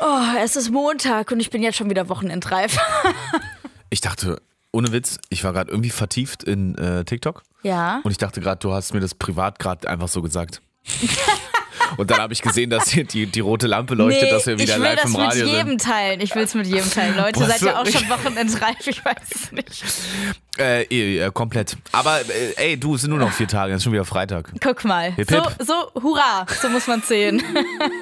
Oh, es ist Montag und ich bin jetzt schon wieder wochenendreif. Ich dachte, ohne Witz, ich war gerade irgendwie vertieft in TikTok. Ja. Und ich dachte gerade, du hast mir das privat gerade einfach so gesagt. Und dann habe ich gesehen, dass hier die rote Lampe leuchtet, dass wir wieder live im Radio sind. Ich will das mit jedem teilen. Ich will es mit jedem teilen. Leute, Boah, seid ihr auch schon wochenendreif? Ich weiß es nicht. Komplett. Aber ey, du, es sind nur noch 4 Tage, es ist schon wieder Freitag. Guck mal. Hip, hip. So, hurra, so muss man sehen.